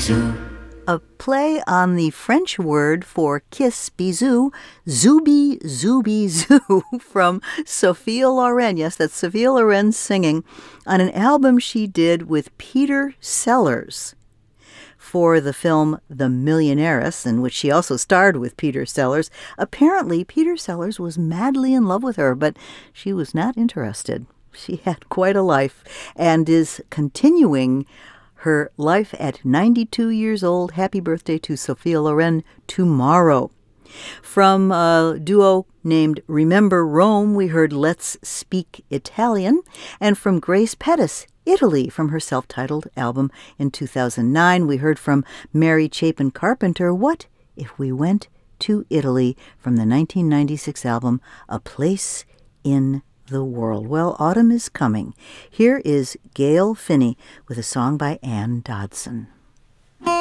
bisou. A play on the French word for kiss, bisou, zooby, zooby, zoo, from Sophia Loren. Yes, that's Sophia Loren singing on an album she did with Peter Sellers for the film The Millionaires, in which she also starred with Peter Sellers. Apparently, Peter Sellers was madly in love with her, but she was not interested. She had quite a life and is continuing her life at 92 years old. Happy birthday to Sophia Loren tomorrow. From a duo named Remember Rome, we heard Let's Speak Italian. And from Grace Pettis, Italy, from her self-titled album in 2009, we heard from Mary Chapin Carpenter, What If We Went to Italy, from the 1996 album A Place in the World. Well, autumn is coming. Here is Gail Finney with a song by Ann Dodson.